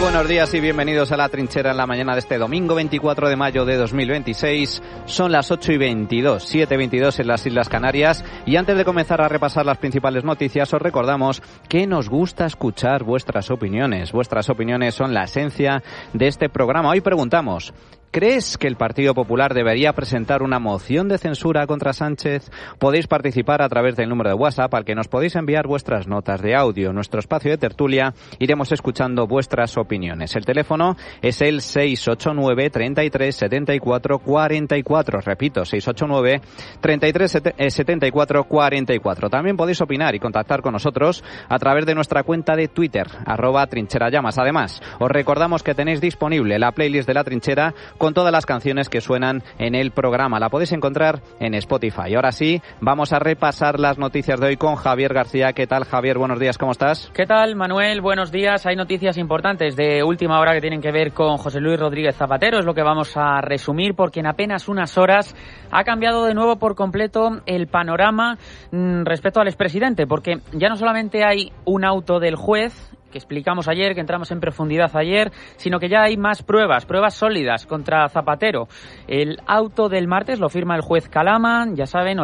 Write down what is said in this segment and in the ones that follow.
buenos días y bienvenidos a La Trinchera en la mañana de este domingo 24 de mayo de 2026. Son las 8:22, 7:22 en las Islas Canarias. Y antes de comenzar a repasar las principales noticias, os recordamos que nos gusta escuchar vuestras opiniones. Vuestras opiniones son la esencia de este programa. Hoy preguntamos: ¿crees que el Partido Popular debería presentar una moción de censura contra Sánchez? Podéis participar a través del número de WhatsApp al que nos podéis enviar vuestras notas de audio. En nuestro espacio de tertulia iremos escuchando vuestras opiniones. El teléfono es el 689 33 74 44. Repito, 689 33 74 44. También podéis opinar y contactar con nosotros a través de nuestra cuenta de Twitter, @trincherallamas. Además, os recordamos que tenéis disponible la playlist de La Trinchera con todas las canciones que suenan en el programa. La podéis encontrar en Spotify. Ahora sí, vamos a repasar las noticias de hoy con Javier García. ¿Qué tal, Javier? Buenos días, ¿cómo estás? ¿Qué tal, Manuel? Buenos días. Hay noticias importantes de última hora que tienen que ver con José Luis Rodríguez Zapatero. Es lo que vamos a resumir, porque en apenas unas horas ha cambiado de nuevo por completo el panorama respecto al expresidente, porque ya no solamente hay un auto del juez que explicamos ayer, que entramos en profundidad ayer, sino que ya hay más pruebas sólidas contra Zapatero. El auto del martes lo firma el juez Calama, ya saben,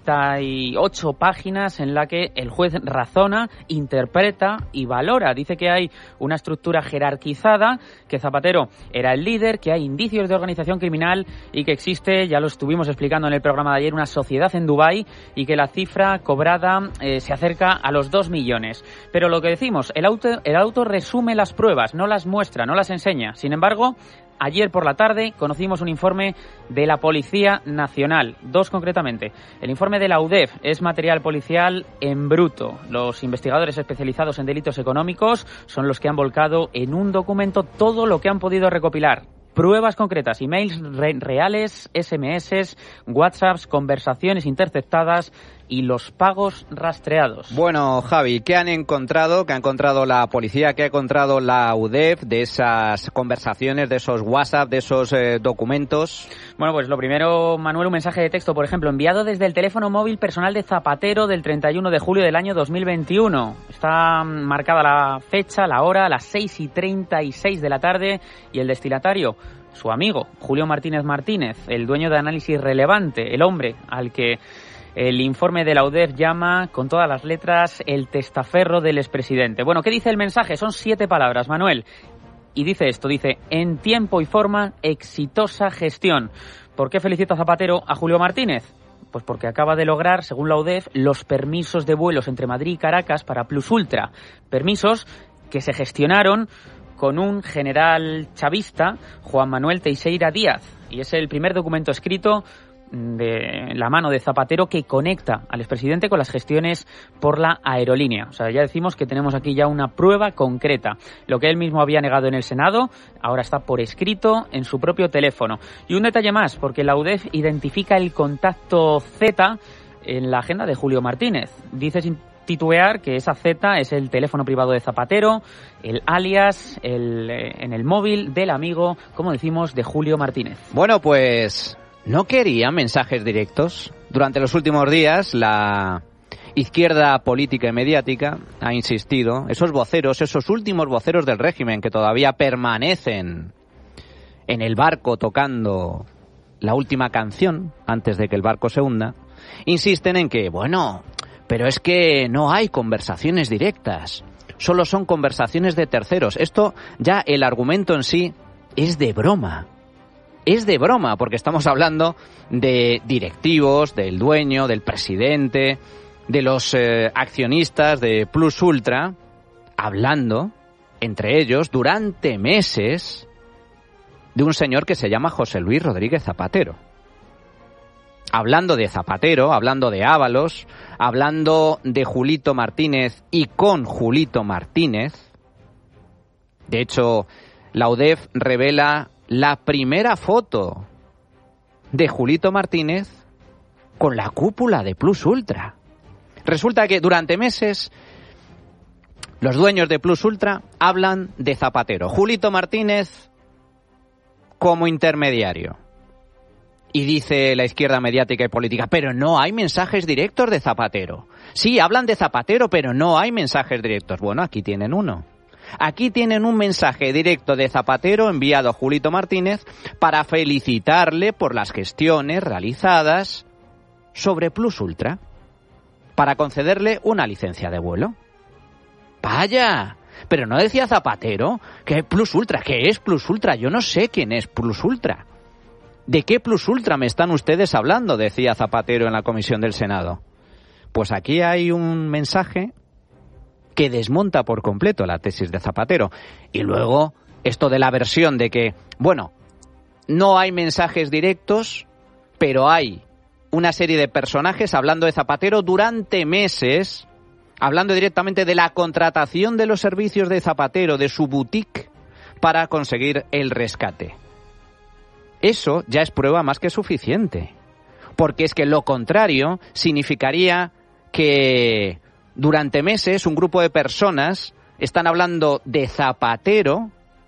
88 páginas en la que el juez razona, interpreta y valora. Dice que hay una estructura jerarquizada, que Zapatero era el líder, que hay indicios de organización criminal y que existe, ya lo estuvimos explicando en el programa de ayer, una sociedad en Dubái y que la cifra cobrada se acerca a los 2 millones. Pero lo que decimos, el auto resume las pruebas, no las muestra, no las enseña. Sin embargo, ayer por la tarde conocimos un informe de la Policía Nacional, 2 concretamente. El informe de la UDEF es material policial en bruto. Los investigadores especializados en delitos económicos son los que han volcado en un documento todo lo que han podido recopilar. Pruebas concretas, emails reales, SMS, WhatsApps, conversaciones interceptadas y los pagos rastreados. Bueno, Javi, ¿qué han encontrado? ¿Qué ha encontrado la policía? ¿Qué ha encontrado la UDEF de esas conversaciones, de esos WhatsApp, de esos documentos? Bueno, pues lo primero, Manuel, un mensaje de texto, por ejemplo, enviado desde el teléfono móvil personal de Zapatero del 31 de julio del año 2021. Está marcada la fecha, la hora, a las 6:36 de la tarde, y el destinatario, su amigo, Julio Martínez Martínez, el dueño de Análisis Relevante, el hombre al que el informe de la UDEF llama, con todas las letras, el testaferro del expresidente. Bueno, ¿qué dice el mensaje? Son 7 palabras, Manuel. Y dice esto, dice: en tiempo y forma, exitosa gestión. ¿Por qué felicito a Zapatero a Julio Martínez? Pues porque acaba de lograr, según la UDEF, los permisos de vuelos entre Madrid y Caracas para Plus Ultra. Permisos que se gestionaron con un general chavista, Juan Manuel Teixeira Díaz. Y es el primer documento escrito de la mano de Zapatero que conecta al expresidente con las gestiones por la aerolínea. O sea, ya decimos que tenemos aquí ya una prueba concreta. Lo que él mismo había negado en el Senado, ahora está por escrito en su propio teléfono. Y un detalle más, porque la UDEF identifica el contacto Z en la agenda de Julio Martínez. Dice sin titubear que esa Z es el teléfono privado de Zapatero, el alias en el móvil del amigo, como decimos, de Julio Martínez. Bueno, pues ¿no quería mensajes directos? Durante los últimos días, la izquierda política y mediática ha insistido, esos voceros, esos últimos voceros del régimen que todavía permanecen en el barco tocando la última canción antes de que el barco se hunda, insisten en que, bueno, pero es que no hay conversaciones directas, solo son conversaciones de terceros. Esto ya, el argumento en sí es de broma. Es de broma, porque estamos hablando de directivos, del dueño, del presidente, de los accionistas de Plus Ultra, hablando entre ellos durante meses de un señor que se llama José Luis Rodríguez Zapatero. Hablando de Zapatero, hablando de Ábalos, hablando de Julito Martínez y con Julito Martínez. De hecho, la UDEF revela la primera foto de Julito Martínez con la cúpula de Plus Ultra. Resulta que durante meses los dueños de Plus Ultra hablan de Zapatero. Julito Martínez como intermediario. Y dice la izquierda mediática y política, pero no hay mensajes directos de Zapatero. Sí, hablan de Zapatero, pero no hay mensajes directos. Bueno, aquí tienen uno. Aquí tienen un mensaje directo de Zapatero enviado a Julito Martínez para felicitarle por las gestiones realizadas sobre Plus Ultra, para concederle una licencia de vuelo. ¡Vaya! Pero no decía Zapatero que Plus Ultra. ¿Qué es Plus Ultra? Yo no sé quién es Plus Ultra. ¿De qué Plus Ultra me están ustedes hablando?, decía Zapatero en la comisión del Senado. Pues aquí hay un mensaje que desmonta por completo la tesis de Zapatero. Y luego, esto de la versión de que, bueno, no hay mensajes directos, pero hay una serie de personajes hablando de Zapatero durante meses, hablando directamente de la contratación de los servicios de Zapatero, de su boutique, para conseguir el rescate. Eso ya es prueba más que suficiente. Porque es que lo contrario significaría que durante meses un grupo de personas están hablando de Zapatero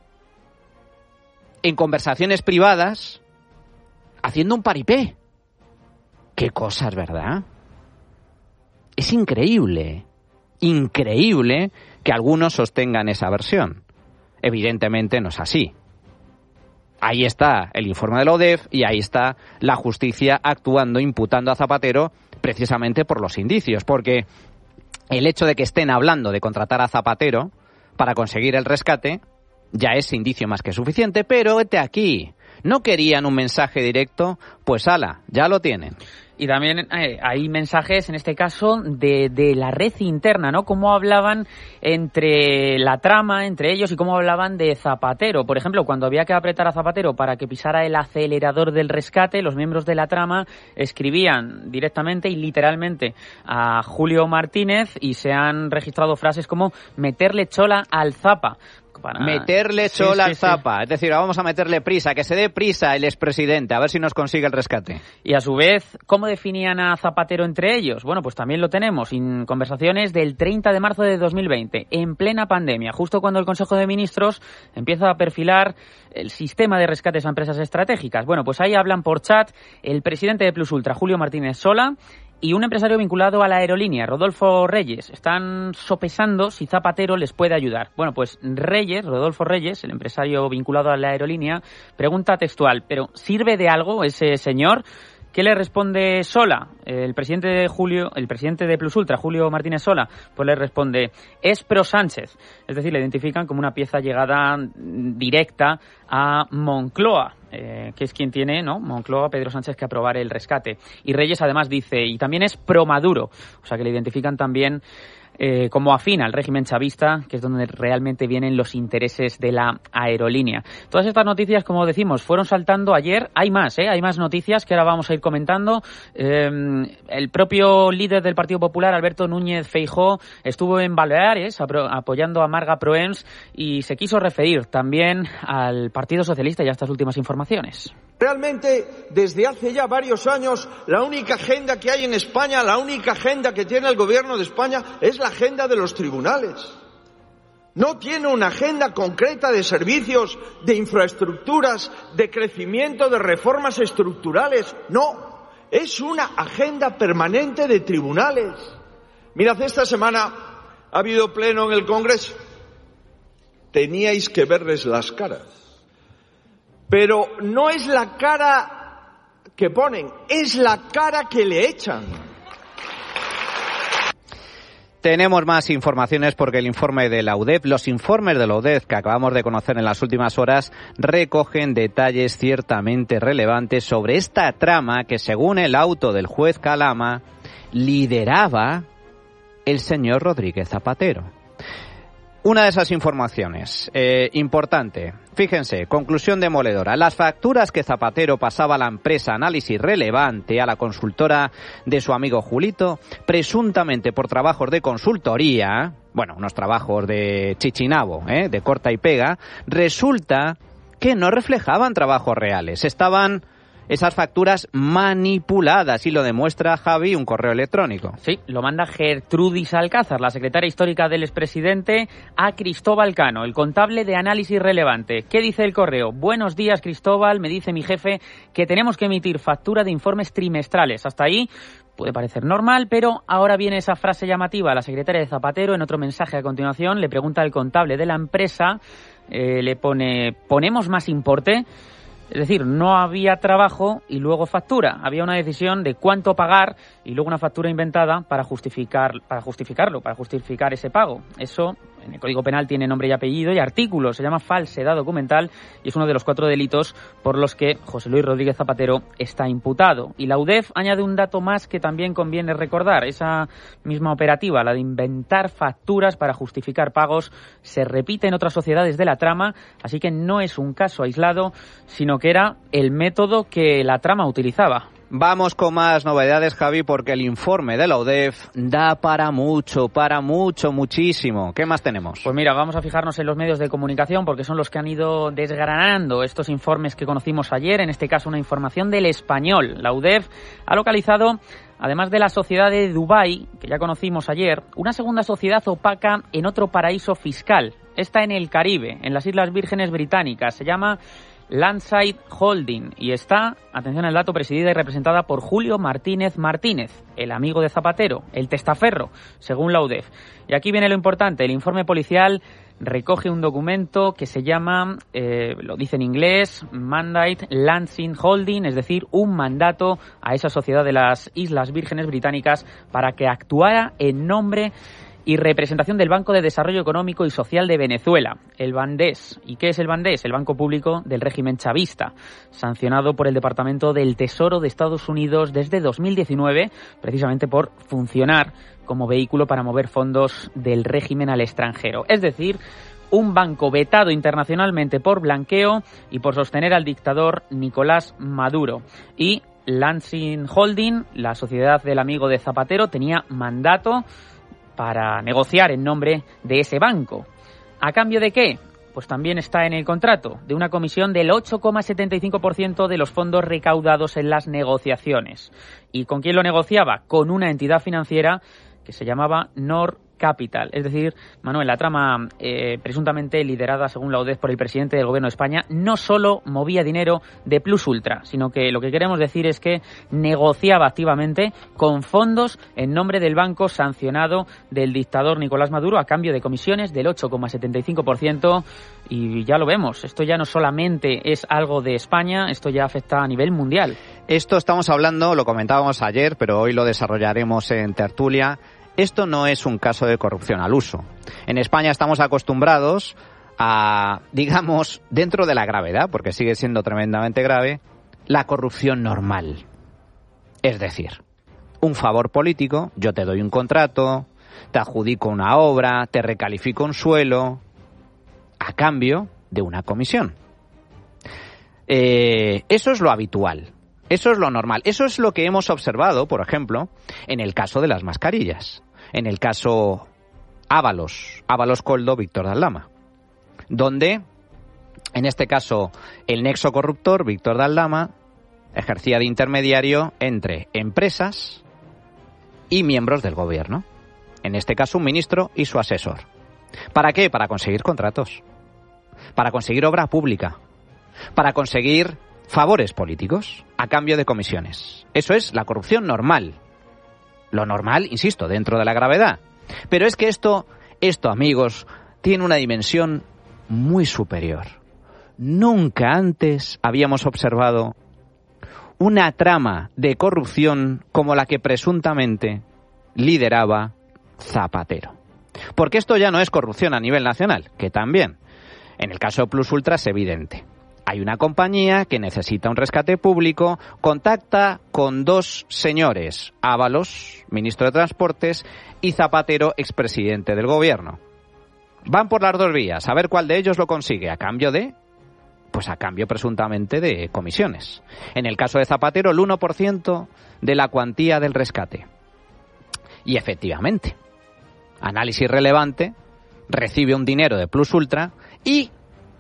en conversaciones privadas, haciendo un paripé. Qué cosas, ¿verdad? Es increíble que algunos sostengan esa versión. Evidentemente no es así. Ahí está el informe de la ODEF y ahí está la justicia actuando, imputando a Zapatero precisamente por los indicios, porque el hecho de que estén hablando de contratar a Zapatero para conseguir el rescate ya es indicio más que suficiente, pero vete aquí. ¿No querían un mensaje directo? Pues ala, ya lo tienen. Y también hay mensajes, en este caso, de la red interna, ¿no? Cómo hablaban entre la trama, entre ellos, y cómo hablaban de Zapatero. Por ejemplo, cuando había que apretar a Zapatero para que pisara el acelerador del rescate, los miembros de la trama escribían directamente y literalmente a Julio Martínez y se han registrado frases como meterle chola al Zapa. Meterle chola al Zapa. Es decir, vamos a meterle prisa, que se dé prisa el expresidente, a ver si nos consigue el rescate. Y a su vez, ¿cómo definían a Zapatero entre ellos? Bueno, pues también lo tenemos en conversaciones del 30 de marzo de 2020, en plena pandemia, justo cuando el Consejo de Ministros empieza a perfilar el sistema de rescates a empresas estratégicas. Bueno, pues ahí hablan por chat el presidente de Plus Ultra, Julio Martínez Sola, y un empresario vinculado a la aerolínea, Rodolfo Reyes. Están sopesando si Zapatero les puede ayudar. Bueno, pues Rodolfo Reyes, el empresario vinculado a la aerolínea, pregunta textual, ¿pero sirve de algo ese señor? ¿Qué le responde Sola? El presidente de Plus Ultra, Julio Martínez Sola, pues le responde, es pro Sánchez. Es decir, le identifican como una pieza llegada directa a Moncloa, que es quien tiene, ¿no?, Moncloa, Pedro Sánchez, que aprobar el rescate. Y Reyes además dice, y también es pro Maduro, o sea que le identifican también como afín al régimen chavista, que es donde realmente vienen los intereses de la aerolínea. Todas estas noticias, como decimos, fueron saltando ayer. Hay más noticias que ahora vamos a ir comentando. El propio líder del Partido Popular, Alberto Núñez Feijóo, estuvo en Baleares apoyando a Marga Proens y se quiso referir también al Partido Socialista y a estas últimas informaciones. Realmente, desde hace ya varios años, la única agenda que hay en España, la única agenda que tiene el Gobierno de España es la agenda de los tribunales. No tiene una agenda concreta de servicios, de infraestructuras, de crecimiento, de reformas estructurales. No, es una agenda permanente de tribunales. Mirad, esta semana ha habido pleno en el Congreso. Teníais que verles las caras. Pero no es la cara que ponen, es la cara que le echan. Tenemos más informaciones porque el informe de la UDEF, los informes de la UDEF que acabamos de conocer en las últimas horas, recogen detalles ciertamente relevantes sobre esta trama que, según el auto del juez Calama, lideraba el señor Rodríguez Zapatero. Una de esas informaciones, importante, fíjense, conclusión demoledora. Las facturas que Zapatero pasaba a la empresa Análisis Relevante, a la consultora de su amigo Julito, presuntamente por trabajos de consultoría, bueno, unos trabajos de chichinabo, de corta y pega, resulta que no reflejaban trabajos reales. Estaban esas facturas manipuladas, y lo demuestra Javi, un correo electrónico. Sí, lo manda Gertrudis Alcázar, la secretaria histórica del expresidente, a Cristóbal Cano, el contable de Análisis Relevante. ¿Qué dice el correo? Buenos días, Cristóbal, me dice mi jefe que tenemos que emitir factura de informes trimestrales. Hasta ahí puede parecer normal, pero ahora viene esa frase llamativa. La secretaria de Zapatero, en otro mensaje a continuación, le pregunta al contable de la empresa, le pone, ¿ponemos más importe? Es decir, no había trabajo y luego factura. Había una decisión de cuánto pagar y luego una factura inventada para justificar ese pago. Eso en el Código Penal tiene nombre y apellido y artículo. Se llama falsedad documental y es uno de los 4 delitos por los que José Luis Rodríguez Zapatero está imputado. Y la UDEF añade un dato más que también conviene recordar. Esa misma operativa, la de inventar facturas para justificar pagos, se repite en otras sociedades de la trama, así que no es un caso aislado, sino que era el método que la trama utilizaba. Vamos con más novedades, Javi, porque el informe de la UDEF da para mucho, muchísimo. ¿Qué más tenemos? Pues mira, vamos a fijarnos en los medios de comunicación porque son los que han ido desgranando estos informes que conocimos ayer, en este caso una información del Español. La UDEF ha localizado, además de la sociedad de Dubái, que ya conocimos ayer, una segunda sociedad opaca en otro paraíso fiscal. Está en el Caribe, en las Islas Vírgenes Británicas. Se llama Landside Holding y está, atención al dato, presidida y representada por Julio Martínez Martínez, el amigo de Zapatero, el testaferro, según la UDEF. Y aquí viene lo importante, el informe policial recoge un documento que se llama, lo dice en inglés, Mandate Lansing Holding, es decir, un mandato a esa sociedad de las Islas Vírgenes Británicas para que actuara en nombre y representación del Banco de Desarrollo Económico y Social de Venezuela, el Bandés. ¿Y qué es el Bandés? El banco público del régimen chavista, sancionado por el Departamento del Tesoro de Estados Unidos desde 2019, precisamente por funcionar como vehículo para mover fondos del régimen al extranjero. Es decir, un banco vetado internacionalmente por blanqueo y por sostener al dictador Nicolás Maduro. Y Lansing Holding, la sociedad del amigo de Zapatero, tenía mandato para negociar en nombre de ese banco. ¿A cambio de qué? Pues también está en el contrato, de una comisión del 8,75% de los fondos recaudados en las negociaciones. ¿Y con quién lo negociaba? Con una entidad financiera que se llamaba Nord Capital. Es decir, Manuel, la trama presuntamente liderada, según la UDEF, por el presidente del Gobierno de España, no solo movía dinero de Plus Ultra, sino que lo que queremos decir es que negociaba activamente con fondos en nombre del banco sancionado del dictador Nicolás Maduro a cambio de comisiones del 8,75%. Y ya lo vemos, esto ya no solamente es algo de España, esto ya afecta a nivel mundial. Esto estamos hablando, lo comentábamos ayer, pero hoy lo desarrollaremos en tertulia. Esto no es un caso de corrupción al uso. En España estamos acostumbrados a, digamos, dentro de la gravedad, porque sigue siendo tremendamente grave, la corrupción normal. Es decir, un favor político, yo te doy un contrato, te adjudico una obra, te recalifico un suelo, a cambio de una comisión. Eso es lo habitual. Eso es lo normal. Eso es lo que hemos observado, por ejemplo, en el caso de las mascarillas. En el caso Ábalos Coldo, Víctor Daldama. Donde, en este caso, el nexo corruptor, Víctor Daldama, ejercía de intermediario entre empresas y miembros del gobierno. En este caso, un ministro y su asesor. ¿Para qué? Para conseguir contratos. Para conseguir obra pública. Para conseguir favores políticos a cambio de comisiones. Eso es la corrupción normal. Lo normal, insisto, dentro de la gravedad. Pero es que esto, amigos, tiene una dimensión muy superior. Nunca antes habíamos observado una trama de corrupción como la que presuntamente lideraba Zapatero. Porque esto ya no es corrupción a nivel nacional, que también. En el caso de Plus Ultra es evidente. Hay una compañía que necesita un rescate público, contacta con dos señores, Ábalos, ministro de Transportes, y Zapatero, expresidente del gobierno. Van por las dos vías, a ver cuál de ellos lo consigue, a cambio de, pues a cambio presuntamente de comisiones. En el caso de Zapatero, el 1% de la cuantía del rescate. Y efectivamente, Análisis Relevante recibe un dinero de Plus Ultra y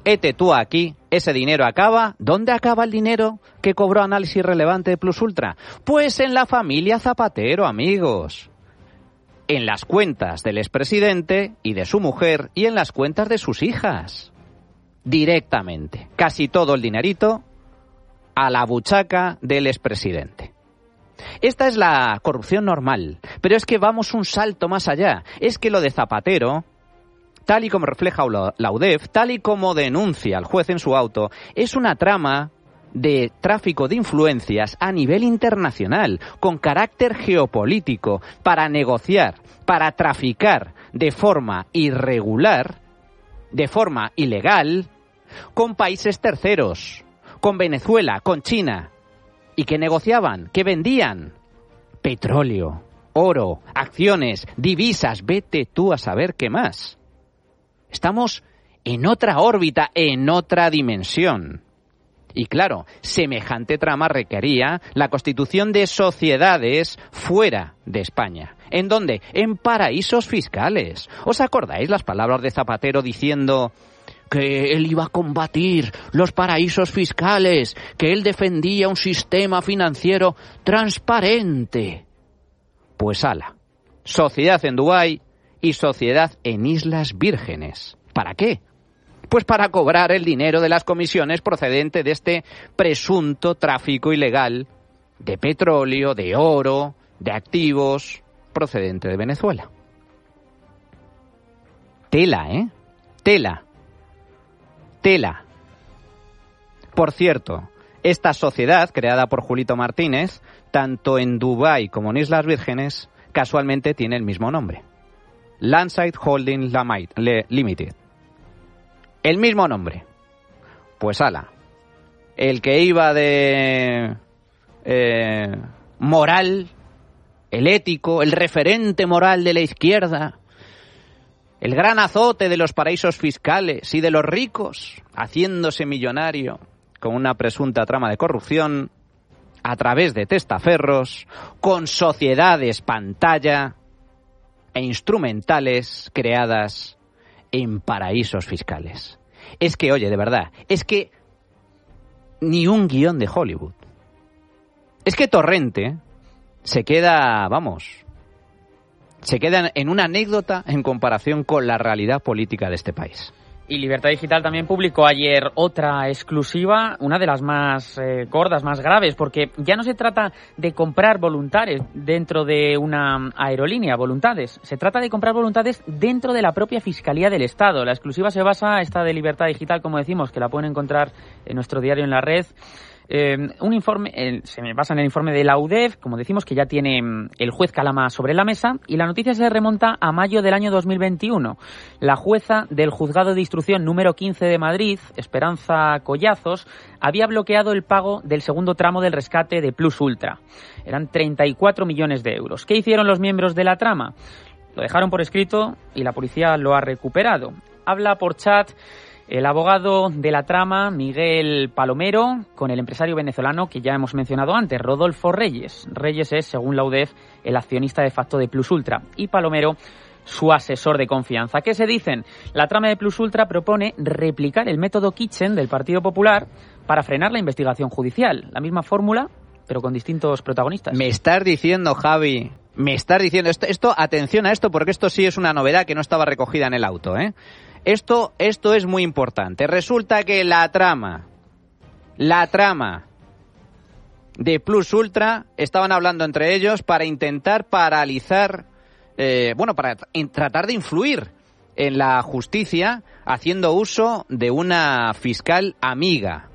hete tú aquí, ese dinero acaba. ¿Dónde acaba el dinero que cobró Análisis Relevante de Plus Ultra? Pues en la familia Zapatero, amigos. En las cuentas del expresidente y de su mujer y en las cuentas de sus hijas. Directamente. Casi todo el dinerito a la buchaca del expresidente. Esta es la corrupción normal, pero es que vamos un salto más allá. Es que lo de Zapatero, tal y como refleja la UDEF, tal y como denuncia el juez en su auto, es una trama de tráfico de influencias a nivel internacional, con carácter geopolítico, para negociar, para traficar de forma irregular, de forma ilegal, con países terceros, con Venezuela, con China. ¿Y qué negociaban? ¿Qué vendían? Petróleo, oro, acciones, divisas, vete tú a saber qué más. Estamos en otra órbita, en otra dimensión. Y claro, semejante trama requería la constitución de sociedades fuera de España. ¿En dónde? En paraísos fiscales. ¿Os acordáis las palabras de Zapatero diciendo que él iba a combatir los paraísos fiscales, que él defendía un sistema financiero transparente? Pues ala, sociedad en Dubái y sociedad en Islas Vírgenes. ¿Para qué? Pues para cobrar el dinero de las comisiones procedente de este presunto tráfico ilegal de petróleo, de oro, de activos procedente de Venezuela. Tela, ¿eh? Tela. Tela. Por cierto, esta sociedad, creada por Julito Martínez, tanto en Dubái como en Islas Vírgenes, casualmente tiene el mismo nombre. Landside Holding Limited. El mismo nombre. Pues ala. El que iba de moral, el ético, el referente moral de la izquierda, el gran azote de los paraísos fiscales y de los ricos, haciéndose millonario con una presunta trama de corrupción a través de testaferros, con sociedades pantalla e instrumentales creadas en paraísos fiscales. Es que, oye, de verdad, es que ni un guión de Hollywood. Es que Torrente se queda, se queda en una anécdota en comparación con la realidad política de este país. Y Libertad Digital también publicó ayer otra exclusiva, una de las más gordas, más graves, porque ya no se trata de comprar voluntades dentro de una aerolínea, voluntades. Se trata de comprar voluntades dentro de la propia Fiscalía del Estado. La exclusiva se basa, esta de Libertad Digital, como decimos, que la pueden encontrar en nuestro diario en la red. Un informe, se basa en el informe de la UDEF, como decimos, que ya tiene el juez Calama sobre la mesa, y la noticia se remonta a mayo del año 2021. La jueza del Juzgado de Instrucción número 15 de Madrid, Esperanza Collazos, había bloqueado el pago del segundo tramo del rescate de Plus Ultra. Eran 34 millones de euros. ¿Qué hicieron los miembros de la trama? Lo dejaron por escrito y la policía lo ha recuperado. Habla por chat el abogado de la trama, Miguel Palomero, con el empresario venezolano que ya hemos mencionado antes, Rodolfo Reyes. Reyes es, según la UDEF, el accionista de facto de Plus Ultra. Y Palomero, su asesor de confianza. ¿Qué se dicen? La trama de Plus Ultra propone replicar el método Kitchen del Partido Popular para frenar la investigación judicial. La misma fórmula, pero con distintos protagonistas. Me estás diciendo, Javi, esto, atención a esto, porque esto sí es una novedad que no estaba recogida en el auto, ¿eh? Esto es muy importante. Resulta que la trama de Plus Ultra, estaban hablando entre ellos para intentar paralizar, para tratar de influir en la justicia haciendo uso de una fiscal amiga.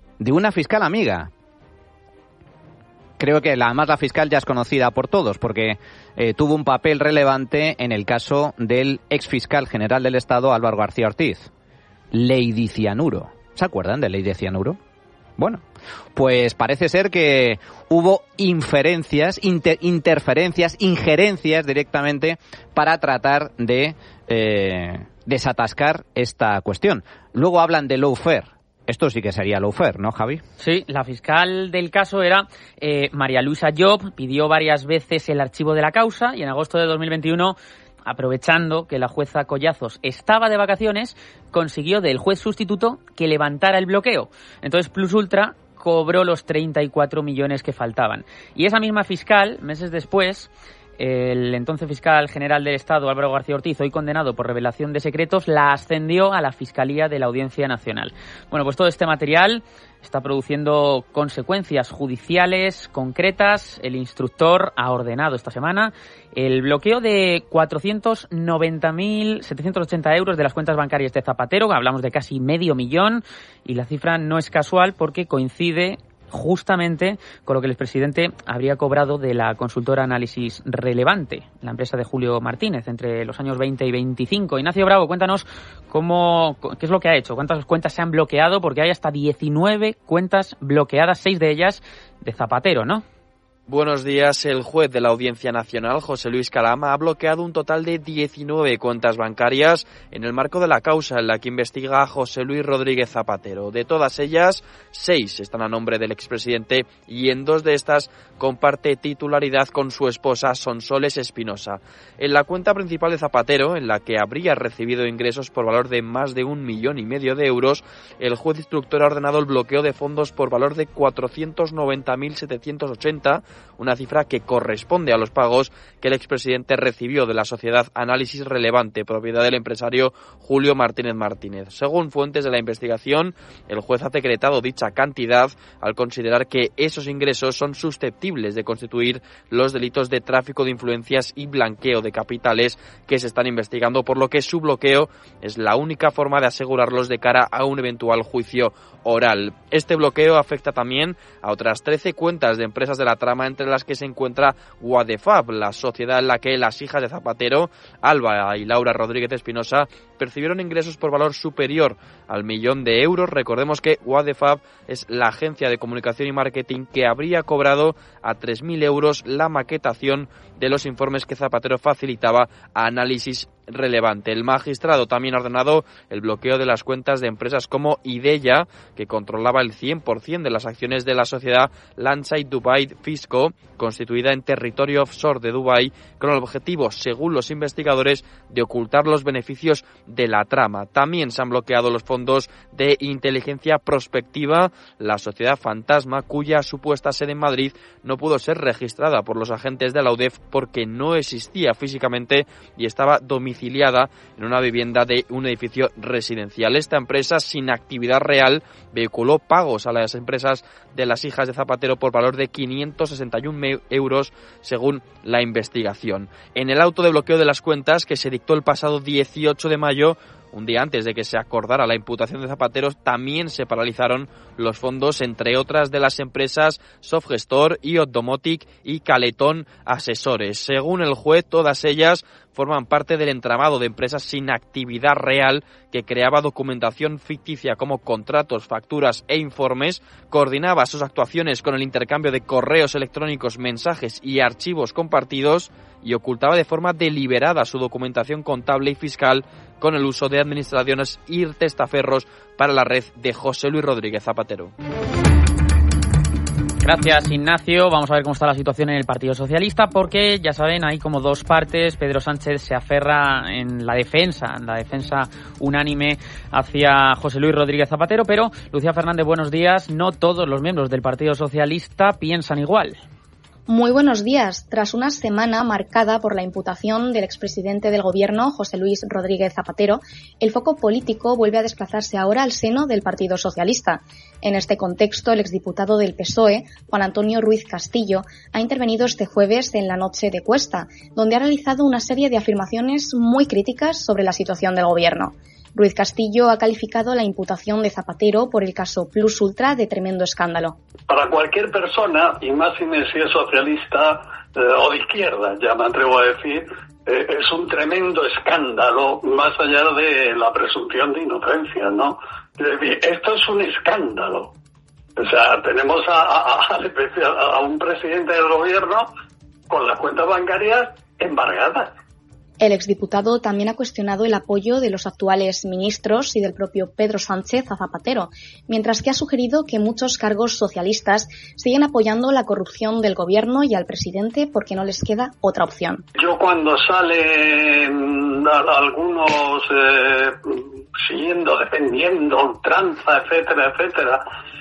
Creo que además la fiscal ya es conocida por todos porque tuvo un papel relevante en el caso del exfiscal general del Estado, Álvaro García Ortiz. Lady Cianuro. ¿Se acuerdan de Lady Cianuro? Bueno, pues parece ser que hubo interferencias injerencias directamente para tratar de desatascar esta cuestión. Luego hablan de lawfare. Esto sí que sería lawfare, ¿no, Javi? Sí, la fiscal del caso era María Luisa Job, pidió varias veces el archivo de la causa y en agosto de 2021 aprovechando que la jueza Collazos estaba de vacaciones, consiguió del juez sustituto que levantara el bloqueo. Entonces Plus Ultra cobró los 34 millones que faltaban. Y esa misma fiscal, meses después, el entonces fiscal general del Estado, Álvaro García Ortiz, hoy condenado por revelación de secretos, la ascendió a la Fiscalía de la Audiencia Nacional. Bueno, pues todo este material está produciendo consecuencias judiciales concretas. El instructor ha ordenado esta semana el bloqueo de 490.780 euros de las cuentas bancarias de Zapatero. Hablamos de casi $500.000 y la cifra no es casual porque coincide justamente con lo que el expresidente habría cobrado de la consultora Análisis Relevante, la empresa de Julio Martínez, entre los años 20 y 25. Ignacio Bravo, cuéntanos qué es lo que ha hecho, cuántas cuentas se han bloqueado, porque hay hasta 19 cuentas bloqueadas, 6 de ellas de Zapatero, ¿no? Buenos días. El juez de la Audiencia Nacional, José Luis Calama, ha bloqueado un total de 19 cuentas bancarias en el marco de la causa en la que investiga a José Luis Rodríguez Zapatero. De todas ellas, 6 están a nombre del expresidente y en 2 de estas comparte titularidad con su esposa Sonsoles Espinosa. En la cuenta principal de Zapatero, en la que habría recibido ingresos por valor de más de 1,5 millones de euros, el juez instructor ha ordenado el bloqueo de fondos por valor de 490.780, una cifra que corresponde a los pagos que el expresidente recibió de la sociedad Análisis Relevante, propiedad del empresario Julio Martínez Martínez. Según fuentes de la investigación, el juez ha decretado dicha cantidad al considerar que esos ingresos son susceptibles de constituir los delitos de tráfico de influencias y blanqueo de capitales que se están investigando, por lo que su bloqueo es la única forma de asegurarlos de cara a un eventual juicio oral. Este bloqueo afecta también a otras 13 cuentas de empresas de la trama, entre las que se encuentra Wadefab, la sociedad en la que las hijas de Zapatero, Alba y Laura Rodríguez Espinosa, percibieron ingresos por valor superior al 1 millón de euros. Recordemos que Wadefab es la agencia de comunicación y marketing que habría cobrado a 3.000 euros la maquetación de los informes que Zapatero facilitaba a Análisis Relevante. El magistrado también ha ordenado el bloqueo de las cuentas de empresas como Ideya, que controlaba el 100% de las acciones de la sociedad Landside Dubai Fisco, constituida en territorio offshore de Dubái, con el objetivo, según los investigadores, de ocultar los beneficios de la trama. También se han bloqueado los fondos de Inteligencia Prospectiva, la sociedad fantasma cuya supuesta sede en Madrid no pudo ser registrada por los agentes de la UDEF porque no existía físicamente y estaba domiciliada en una vivienda de un edificio residencial. Esta empresa, sin actividad real, vehiculó pagos a las empresas de las hijas de Zapatero por valor de 561 euros, según la investigación. En el auto de bloqueo de las cuentas, que se dictó el pasado 18 de mayo, un día antes de que se acordara la imputación de Zapatero, también se paralizaron los fondos, entre otras, de las empresas Softgestor, IOT-Domotic y Caletón Asesores. Según el juez, todas ellas forman parte del entramado de empresas sin actividad real que creaba documentación ficticia como contratos, facturas e informes, coordinaba sus actuaciones con el intercambio de correos electrónicos, mensajes y archivos compartidos y ocultaba de forma deliberada su documentación contable y fiscal con el uso de administraciones y testaferros para la red de José Luis Rodríguez Zapatero. Gracias, Ignacio. Vamos a ver cómo está la situación en el Partido Socialista, porque ya saben, hay como dos partes. Pedro Sánchez se aferra en la defensa unánime hacia José Luis Rodríguez Zapatero, pero Lucía Fernández, buenos días. No todos los miembros del Partido Socialista piensan igual. Muy buenos días. Tras una semana marcada por la imputación del expresidente del Gobierno, José Luis Rodríguez Zapatero, el foco político vuelve a desplazarse ahora al seno del Partido Socialista. En este contexto, el exdiputado del PSOE, Juan Antonio Ruiz Castillo, ha intervenido este jueves en la noche de Cuesta, donde ha realizado una serie de afirmaciones muy críticas sobre la situación del Gobierno. Ruiz Castillo ha calificado la imputación de Zapatero por el caso Plus Ultra de tremendo escándalo. Para cualquier persona, y más si es socialista o de izquierda, ya me atrevo a decir, es un tremendo escándalo, más allá de la presunción de inocencia, ¿no? Esto es un escándalo. O sea, tenemos a un presidente del gobierno con las cuentas bancarias embargadas. El exdiputado también ha cuestionado el apoyo de los actuales ministros y del propio Pedro Sánchez a Zapatero, mientras que ha sugerido que muchos cargos socialistas siguen apoyando la corrupción del gobierno y al presidente porque no les queda otra opción. Yo cuando salen algunos siguiendo, defendiendo, ultranza, etcétera, etcétera,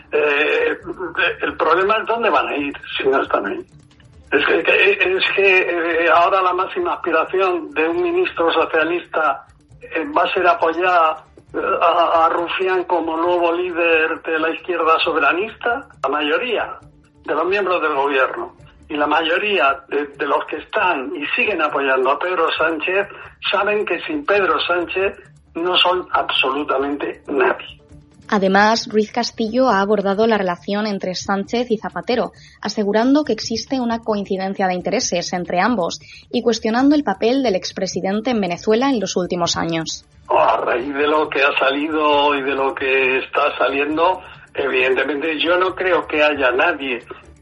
el problema es dónde van a ir si no están ahí. Es que ahora la máxima aspiración de un ministro socialista va a ser apoyar a Rufián como nuevo líder de la izquierda soberanista. La mayoría de los miembros del gobierno y la mayoría de los que están y siguen apoyando a Pedro Sánchez saben que sin Pedro Sánchez no son absolutamente nadie. Además, Ruiz Castillo ha abordado la relación entre Sánchez y Zapatero, asegurando que existe una coincidencia de intereses entre ambos y cuestionando el papel del expresidente en Venezuela en los últimos años. A raíz de lo que ha salido y de lo que está saliendo, evidentemente yo no creo que haya nadie,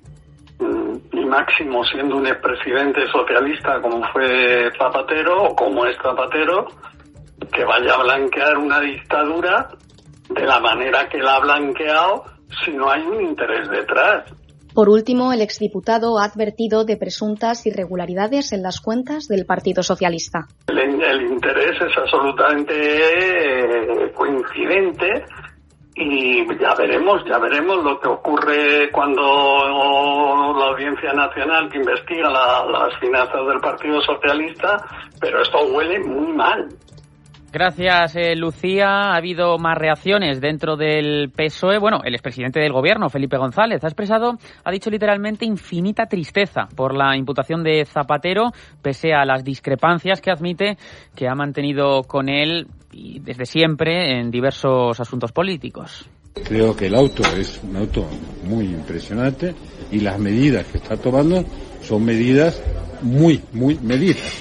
y máximo siendo un expresidente socialista como fue Zapatero o como es Zapatero, que vaya a blanquear una dictadura de la manera que la ha blanqueado si no hay un interés detrás. Por último, el exdiputado ha advertido de presuntas irregularidades en las cuentas del Partido Socialista. El interés es absolutamente coincidente y ya veremos lo que ocurre cuando la Audiencia Nacional que investiga las finanzas del Partido Socialista, pero esto huele muy mal. Gracias, Lucía. Ha habido más reacciones dentro del PSOE. Bueno, el expresidente del gobierno, Felipe González, ha dicho literalmente infinita tristeza por la imputación de Zapatero, pese a las discrepancias que admite que ha mantenido con él y desde siempre en diversos asuntos políticos. Creo que el auto es un auto muy impresionante y las medidas que está tomando son medidas muy medidas.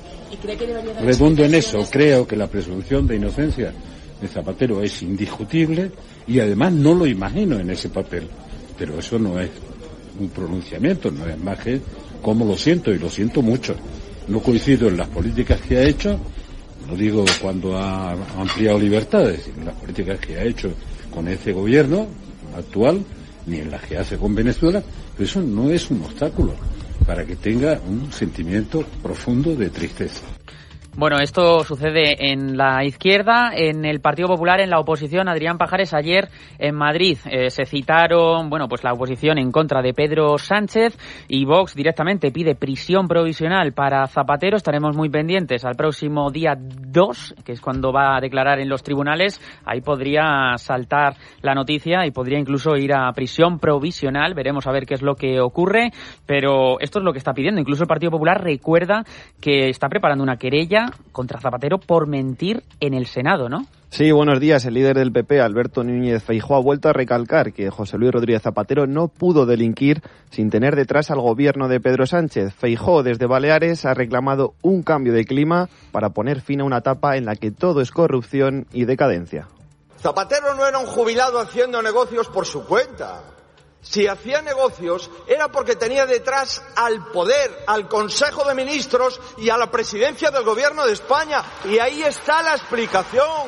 Redondo en eso, creo que la presunción de inocencia de Zapatero es indiscutible y además no lo imagino en ese papel, pero eso no es un pronunciamiento, no es más que cómo lo siento, y lo siento mucho. No coincido en las políticas que ha hecho, no digo cuando ha ampliado libertades, sino en las políticas que ha hecho con este gobierno actual, ni en las que hace con Venezuela, pero eso no es un obstáculo para que tenga un sentimiento profundo de tristeza. Bueno, esto sucede en la izquierda, en el Partido Popular, en la oposición. Adrián Pajares, ayer en Madrid se citaron, pues la oposición en contra de Pedro Sánchez, y Vox directamente pide prisión provisional para Zapatero. Estaremos muy pendientes al próximo día 2, que es cuando va a declarar en los tribunales. Ahí podría saltar la noticia y podría incluso ir a prisión provisional. Veremos a ver qué es lo que ocurre, pero esto es lo que está pidiendo. Incluso el Partido Popular recuerda que está preparando una querella contra Zapatero por mentir en el Senado, ¿no? Sí, buenos días. El líder del PP, Alberto Núñez Feijóo, ha vuelto a recalcar que José Luis Rodríguez Zapatero no pudo delinquir sin tener detrás al gobierno de Pedro Sánchez. Feijóo, desde Baleares, ha reclamado un cambio de clima para poner fin a una etapa en la que todo es corrupción y decadencia. Zapatero no era un jubilado haciendo negocios por su cuenta. Si hacía negocios era porque tenía detrás al poder, al Consejo de Ministros y a la presidencia del Gobierno de España. Y ahí está la explicación.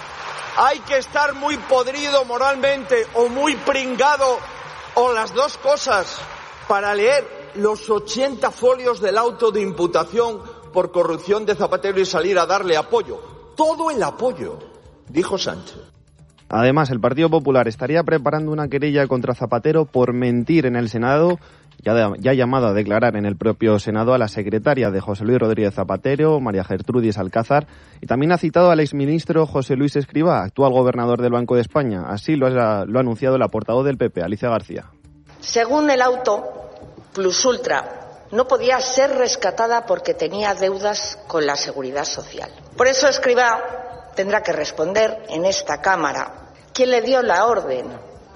Hay que estar muy podrido moralmente o muy pringado o las dos cosas para leer los 80 folios del auto de imputación por corrupción de Zapatero y salir a darle apoyo. Todo el apoyo, dijo Sánchez. Además, el Partido Popular estaría preparando una querella contra Zapatero por mentir en el Senado. Ya ha llamado a declarar en el propio Senado a la secretaria de José Luis Rodríguez Zapatero, María Gertrudis Alcázar, y también ha citado al exministro José Luis Escrivá, actual gobernador del Banco de España. Así lo ha anunciado la portavoz del PP, Alicia García. Según el auto, Plus Ultra no podía ser rescatada porque tenía deudas con la Seguridad Social. Por eso Escrivá tendrá que responder en esta Cámara quién le dio la orden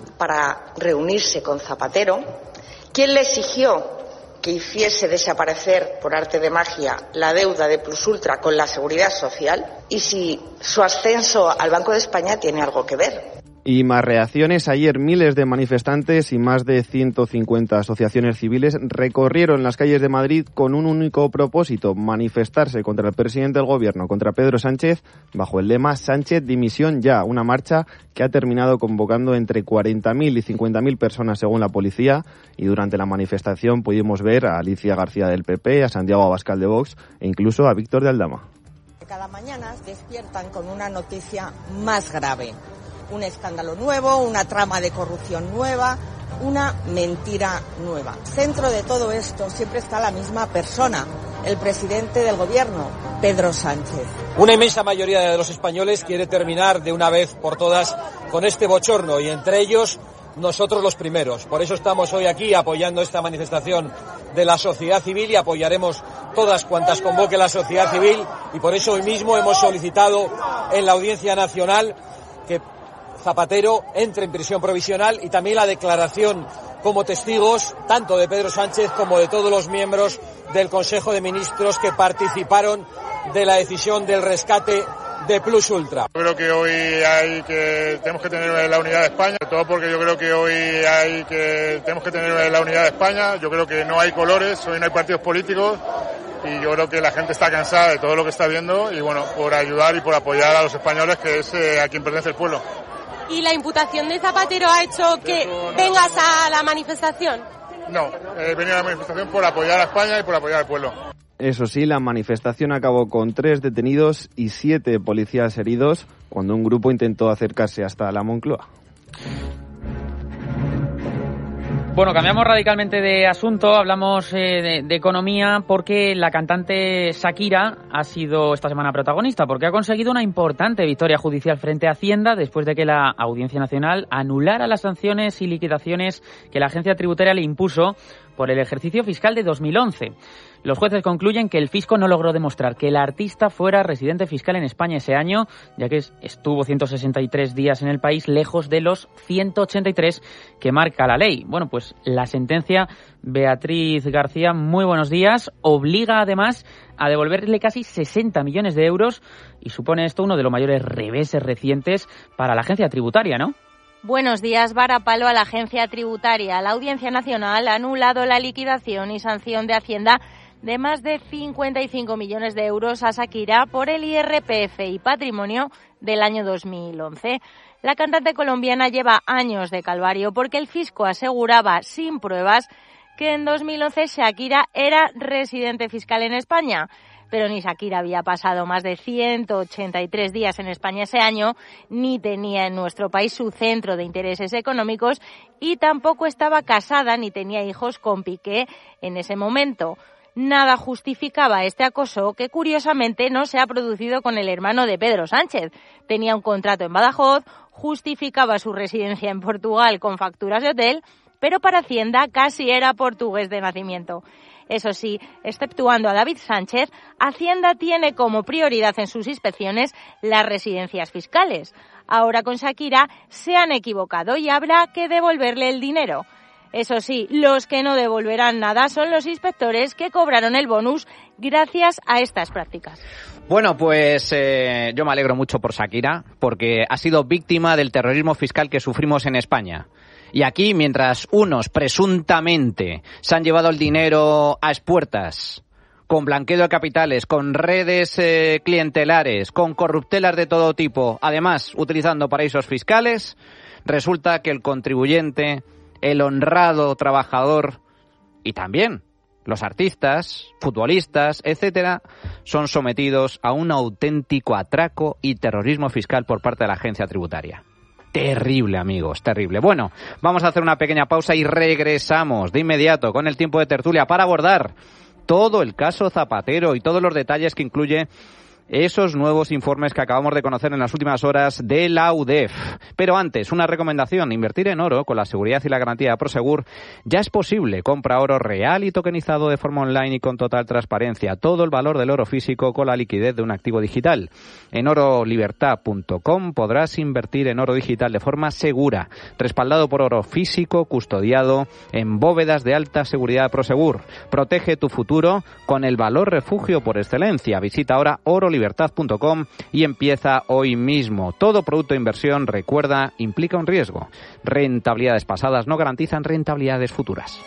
para reunirse con Zapatero, quién le exigió que hiciese desaparecer por arte de magia la deuda de Plus Ultra con la Seguridad Social y si su ascenso al Banco de España tiene algo que ver. Y más reacciones. Ayer miles de manifestantes y más de 150 asociaciones civiles recorrieron las calles de Madrid con un único propósito: manifestarse contra el presidente del gobierno, contra Pedro Sánchez, bajo el lema Sánchez dimisión ya. Una marcha que ha terminado convocando entre 40.000 y 50.000 personas según la policía, y durante la manifestación pudimos ver a Alicia García del PP, a Santiago Abascal de Vox e incluso a Víctor de Aldama. Cada mañana despiertan con una noticia más grave. Un escándalo nuevo, una trama de corrupción nueva, una mentira nueva. Centro de todo esto siempre está la misma persona, el presidente del gobierno, Pedro Sánchez. Una inmensa mayoría de los españoles quiere terminar de una vez por todas con este bochorno, y entre ellos nosotros los primeros. Por eso estamos hoy aquí apoyando esta manifestación de la sociedad civil, y apoyaremos todas cuantas convoque la sociedad civil, y por eso hoy mismo hemos solicitado en la Audiencia Nacional que Zapatero entre en prisión provisional, y también la declaración como testigos tanto de Pedro Sánchez como de todos los miembros del Consejo de Ministros que participaron de la decisión del rescate de Plus Ultra. Creo que hoy tenemos que tener la unidad de España, todo porque yo creo que hoy tenemos que tener la unidad de España. Yo creo que no hay colores, hoy no hay partidos políticos, y yo creo que la gente está cansada de todo lo que está viendo, y bueno, por ayudar y por apoyar a los españoles, que es a quien pertenece el pueblo. ¿Y la imputación de Zapatero ha hecho que vengas a la manifestación? No, he venido a la manifestación por apoyar a España y por apoyar al pueblo. Eso sí, la manifestación acabó con 3 detenidos y 7 policías heridos cuando un grupo intentó acercarse hasta la Moncloa. Bueno, cambiamos radicalmente de asunto, hablamos de economía, porque la cantante Shakira ha sido esta semana protagonista, porque ha conseguido una importante victoria judicial frente a Hacienda después de que la Audiencia Nacional anulara las sanciones y liquidaciones que la agencia tributaria le impuso por el ejercicio fiscal de 2011. Los jueces concluyen que el fisco no logró demostrar que el artista fuera residente fiscal en España ese año, ya que estuvo 163 días en el país, lejos de los 183 que marca la ley. Bueno, pues la sentencia, Beatriz García, muy buenos días, obliga además a devolverle casi 60 millones de euros, y supone esto uno de los mayores reveses recientes para la agencia tributaria, ¿no? Buenos días, varapalo a la agencia tributaria. La Audiencia Nacional ha anulado la liquidación y sanción de Hacienda de más de 55 millones de euros a Shakira por el IRPF y patrimonio del año 2011. La cantante colombiana lleva años de calvario porque el fisco aseguraba sin pruebas que en 2011 Shakira era residente fiscal en España. Pero ni Shakira había pasado más de 183 días en España ese año, ni tenía en nuestro país su centro de intereses económicos, y tampoco estaba casada ni tenía hijos con Piqué en ese momento. Nada justificaba este acoso, que curiosamente no se ha producido con el hermano de Pedro Sánchez. Tenía un contrato en Badajoz, justificaba su residencia en Portugal con facturas de hotel, pero para Hacienda casi era portugués de nacimiento. Eso sí, exceptuando a David Sánchez, Hacienda tiene como prioridad en sus inspecciones las residencias fiscales. Ahora con Shakira se han equivocado y habrá que devolverle el dinero. Eso sí, los que no devolverán nada son los inspectores que cobraron el bonus gracias a estas prácticas. Bueno, pues yo me alegro mucho por Shakira, porque ha sido víctima del terrorismo fiscal que sufrimos en España. Y aquí, mientras unos presuntamente se han llevado el dinero a expuertas, con blanqueo de capitales, con redes clientelares, con corruptelas de todo tipo, además utilizando paraísos fiscales, resulta que el contribuyente, el honrado trabajador y también los artistas, futbolistas, etcétera, son sometidos a un auténtico atraco y terrorismo fiscal por parte de la agencia tributaria. Terrible, amigos, terrible. Bueno, vamos a hacer una pequeña pausa y regresamos de inmediato con el tiempo de tertulia para abordar todo el caso Zapatero y todos los detalles que incluye esos nuevos informes que acabamos de conocer en las últimas horas de la UDEF. Pero antes, una recomendación: invertir en oro con la seguridad y la garantía de Prosegur ya es posible. Compra oro real y tokenizado de forma online y con total transparencia. Todo el valor del oro físico con la liquidez de un activo digital. En orolibertad.com podrás invertir en oro digital de forma segura, respaldado por oro físico, custodiado en bóvedas de alta seguridad Prosegur. Protege tu futuro con el valor refugio por excelencia. Visita ahora orolibertad.com y empieza hoy mismo. Todo producto de inversión, recuerda, izquierda implica un riesgo. Rentabilidades pasadas no garantizan rentabilidades futuras.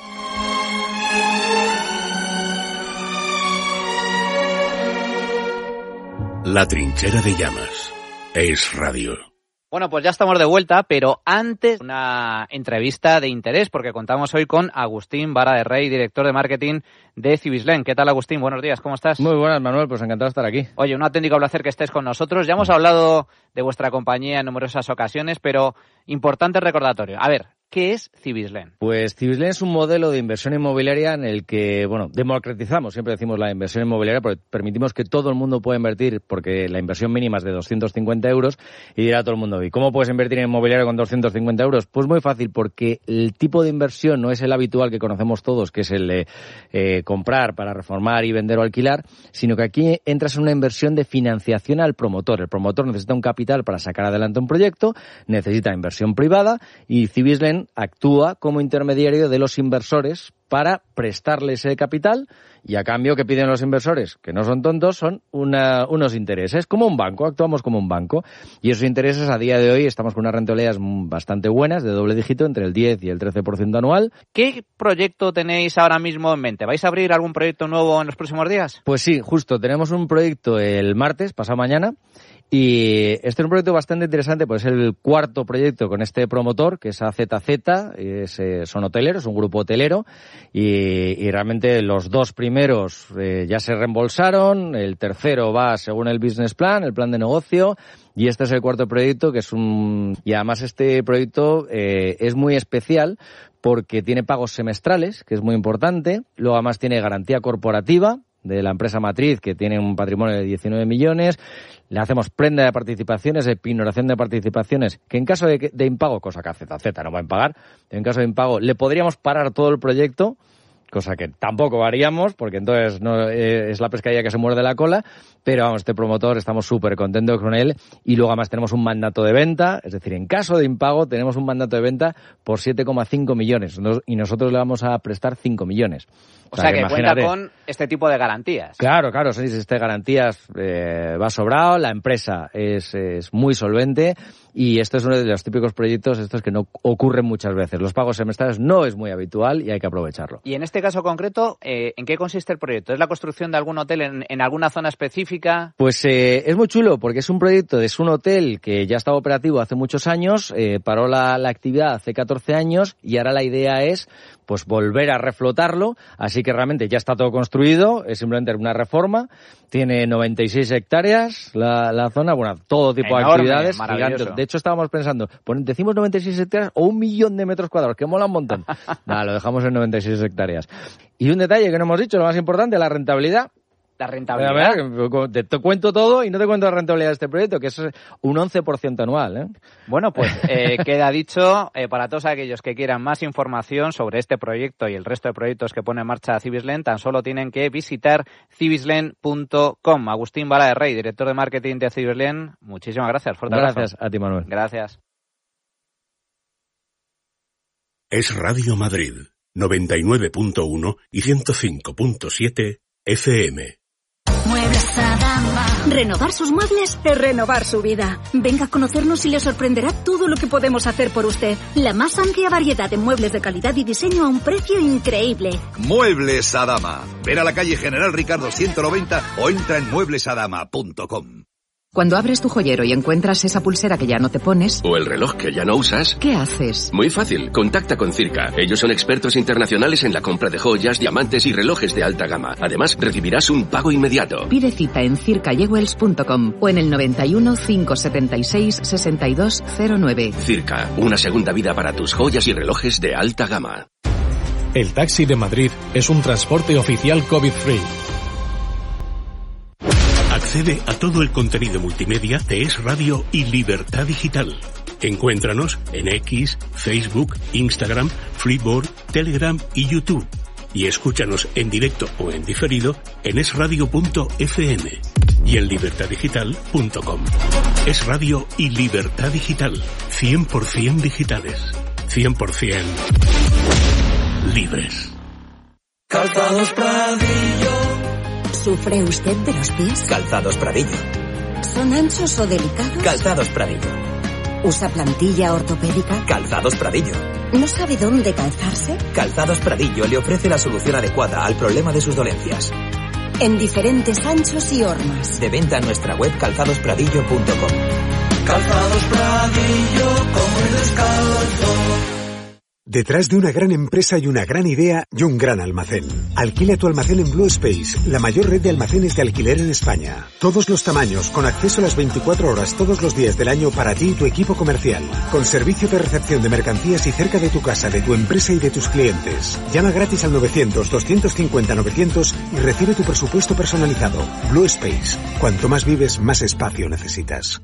La trinchera de llamas. Es radio. Bueno, pues ya estamos de vuelta, pero antes una entrevista de interés, porque contamos hoy con Agustín Vara de Rey, director de marketing de Cibislen. ¿Qué tal, Agustín? Buenos días, ¿cómo estás? Muy buenas, Manuel, pues encantado de estar aquí. Oye, un auténtico placer que estés con nosotros. Ya hemos hablado de vuestra compañía en numerosas ocasiones, pero importante recordatorio. A ver, ¿qué es Cibislen? Pues Cibislen es un modelo de inversión inmobiliaria en el que, democratizamos, siempre decimos la inversión inmobiliaria, porque permitimos que todo el mundo pueda invertir, porque la inversión mínima es de 250 euros, y dirá todo el mundo, ¿y cómo puedes invertir en inmobiliario con 250 euros? Pues muy fácil, porque el tipo de inversión no es el habitual que conocemos todos, que es el de comprar para reformar y vender o alquilar, sino que aquí entras en una inversión de financiación al promotor. El promotor necesita un capital para sacar adelante un proyecto, necesita inversión privada, y Cibislen actúa como intermediario de los inversores para prestarles ese capital, y a cambio que piden los inversores, que no son tontos, son unos intereses. Como un banco, actuamos como un banco, y esos intereses a día de hoy estamos con unas rentabilidades bastante buenas, de doble dígito, entre el 10 y el 13% anual. ¿Qué proyecto tenéis ahora mismo en mente? ¿Vais a abrir algún proyecto nuevo en los próximos días? Pues sí, justo, tenemos un proyecto el martes, pasado mañana. Y este es un proyecto bastante interesante, pues es el cuarto proyecto con este promotor, que es AZZ, son hoteleros, un grupo hotelero, y realmente los dos primeros ya se reembolsaron, el tercero va según el business plan, el plan de negocio, y este es el cuarto proyecto, que es y además este proyecto es muy especial porque tiene pagos semestrales, que es muy importante, luego además tiene garantía corporativa de la empresa matriz, que tiene un patrimonio de 19 millones, le hacemos prenda de participaciones, de pignoración de participaciones, que en caso de impago, cosa que AZZ no va a impagar, en caso de impago le podríamos parar todo el proyecto, cosa que tampoco haríamos, porque entonces no es la pescadilla que se muerde la cola, pero vamos, este promotor estamos súper contentos con él, y luego además tenemos un mandato de venta, es decir, en caso de impago tenemos un mandato de venta por 7,5 millones, y nosotros le vamos a prestar 5 millones. O sea que cuenta con este tipo de garantías. Claro, sí, este garantías va sobrado, la empresa es muy solvente, y esto es uno de los típicos proyectos estos que no ocurren muchas veces. Los pagos semestrales no es muy habitual y hay que aprovecharlo. Y en este caso concreto, ¿en qué consiste el proyecto? ¿Es la construcción de algún hotel en alguna zona específica? Pues es muy chulo, porque es un proyecto, es un hotel que ya estaba operativo hace muchos años, paró la actividad hace 14 años, y ahora la idea es pues volver a reflotarlo, así que realmente ya está todo construido, es simplemente una reforma, tiene 96 hectáreas la zona, todo tipo de actividades gigantes. De hecho estábamos pensando, decimos 96 hectáreas o 1 millón de metros cuadrados, que mola un montón. Nada, lo dejamos en 96 hectáreas. Y un detalle que no hemos dicho, lo más importante, la rentabilidad. La rentabilidad. Te cuento todo y no te cuento la rentabilidad de este proyecto, que es un 11% anual. Bueno, pues queda dicho, para todos aquellos que quieran más información sobre este proyecto y el resto de proyectos que pone en marcha Cibislen, tan solo tienen que visitar cibislen.com. Agustín Vara de Rey, director de marketing de Cibislen, muchísimas gracias. Fuerte abrazo. Gracias a ti, Manuel. Gracias. Es Radio Madrid, 99.1 y 105.7 FM. Muebles Adama. Renovar sus muebles es renovar su vida. Venga a conocernos y le sorprenderá todo lo que podemos hacer por usted. La más amplia variedad de muebles de calidad y diseño a un precio increíble. Muebles Adama. Ven a la calle General Ricardo 190 o entra en mueblesadama.com. Cuando abres tu joyero y encuentras esa pulsera que ya no te pones... O el reloj que ya no usas... ¿Qué haces? Muy fácil, contacta con Circa. Ellos son expertos internacionales en la compra de joyas, diamantes y relojes de alta gama. Además, recibirás un pago inmediato. Pide cita en circajewels.com o en el 91 576 6209. Circa, una segunda vida para tus joyas y relojes de alta gama. El taxi de Madrid es un transporte oficial COVID-free. Accede a todo el contenido multimedia de Es Radio y Libertad Digital. Encuéntranos en X, Facebook, Instagram, Flipboard, Telegram y YouTube. Y escúchanos en directo o en diferido en esradio.fm y en libertaddigital.com. Es Radio y Libertad Digital. 100% digitales. 100% libres. Calzados Pradillo. ¿Sufre usted de los pies? Calzados Pradillo. ¿Son anchos o delicados? Calzados Pradillo. ¿Usa plantilla ortopédica? Calzados Pradillo. ¿No sabe dónde calzarse? Calzados Pradillo le ofrece la solución adecuada al problema de sus dolencias. En diferentes anchos y hormas. De venta en nuestra web calzadospradillo.com. Calzados Pradillo, como descalzo. Detrás de una gran empresa hay una gran idea y un gran almacén. Alquila tu almacén en Blue Space, la mayor red de almacenes de alquiler en España. Todos los tamaños, con acceso a las 24 horas todos los días del año para ti y tu equipo comercial. Con servicio de recepción de mercancías y cerca de tu casa, de tu empresa y de tus clientes. Llama gratis al 900-250-900 y recibe tu presupuesto personalizado. Blue Space. Cuanto más vives, más espacio necesitas.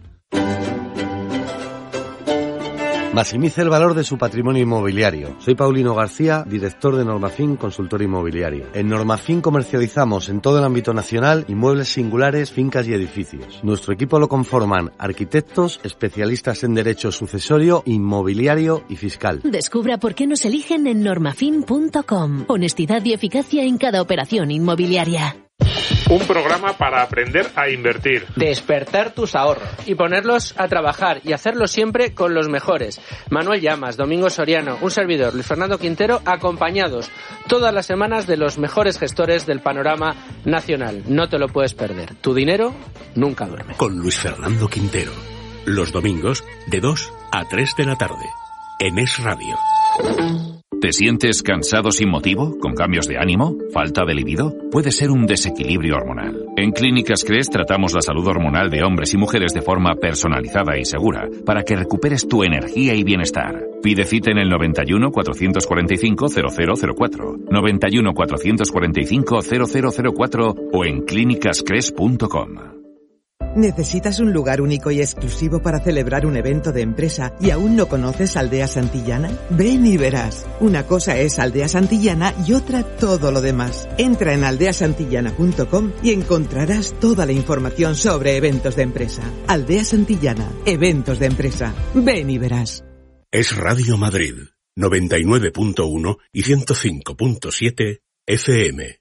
Maximice el valor de su patrimonio inmobiliario. Soy Paulino García, director de Normafin Consultor Inmobiliario. En Normafin comercializamos en todo el ámbito nacional inmuebles singulares, fincas y edificios. Nuestro equipo lo conforman arquitectos, especialistas en derecho sucesorio, inmobiliario y fiscal. Descubra por qué nos eligen en normafin.com. Honestidad y eficacia en cada operación inmobiliaria. Un programa para aprender a invertir. Despertar tus ahorros. Y ponerlos a trabajar y hacerlo siempre con los mejores. Manuel Llamas, Domingo Soriano, un servidor, Luis Fernando Quintero, acompañados todas las semanas de los mejores gestores del panorama nacional. No te lo puedes perder. Tu dinero nunca duerme. Con Luis Fernando Quintero. Los domingos de 2 a 3 de la tarde. En Es Radio. ¿Te sientes cansado sin motivo? ¿Con cambios de ánimo? ¿Falta de libido? Puede ser un desequilibrio hormonal. En Clínicas Cres tratamos la salud hormonal de hombres y mujeres de forma personalizada y segura para que recuperes tu energía y bienestar. Pide cita en el 91 445 0004, 91 445 0004 o en clínicascres.com. ¿Necesitas un lugar único y exclusivo para celebrar un evento de empresa y aún no conoces Aldea Santillana? Ven y verás. Una cosa es Aldea Santillana y otra todo lo demás. Entra en aldeasantillana.com y encontrarás toda la información sobre eventos de empresa. Aldea Santillana, eventos de empresa. Ven y verás. Es Radio Madrid, 99.1 y 105.7 FM.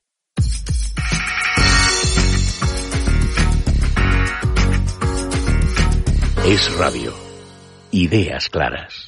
Es Radio. Ideas claras.